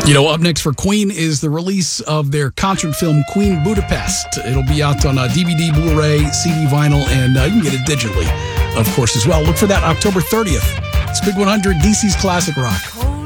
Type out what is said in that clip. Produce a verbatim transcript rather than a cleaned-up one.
You know, up next for Queen is the release of their concert film, Queen Budapest. It'll be out on uh, D V D, Blu-ray, C D, vinyl, and uh, you can get it digitally, of course, as well. Look for that October thirtieth. It's Big one hundred, D C's Classic Rock.